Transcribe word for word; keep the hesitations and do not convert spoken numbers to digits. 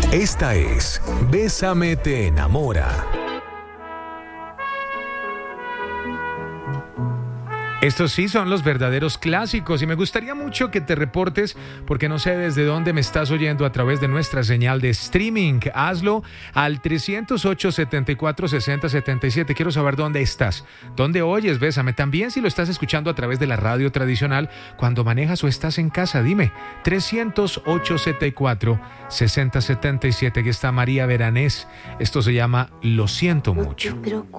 Esta es Bésame te enamora. Estos sí son los verdaderos clásicos y me gustaría mucho que te reportes porque no sé desde dónde me estás oyendo a través de nuestra señal de streaming. Hazlo al trescientos ocho, setenta y cuatro, sesenta, setenta y siete. Quiero saber dónde estás, dónde oyes Bésame. También si lo estás escuchando a través de la radio tradicional cuando manejas o estás en casa, dime. trescientos ocho, setenta y cuatro, sesenta, setenta y siete. Aquí está María Beranés. Esto se llama Lo siento mucho.